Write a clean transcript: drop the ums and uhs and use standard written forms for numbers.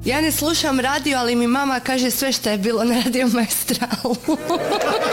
Ja ne slušam radio, ali mi mama kaže sve što je bilo na Radio Maestralu.